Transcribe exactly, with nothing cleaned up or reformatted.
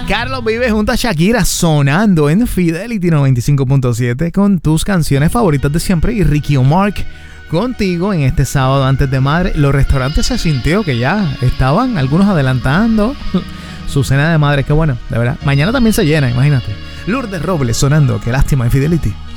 Carlos Vives junto a Shakira sonando en Fidelity noventa y cinco punto siete con tus canciones favoritas de siempre y Ricky O'Mark contigo en este sábado antes de madre. Los restaurantes se sintió que ya estaban algunos adelantando su cena de madre. Que bueno, de verdad. Mañana también se llena, imagínate. Lourdes Robles sonando, qué lástima en Fidelity.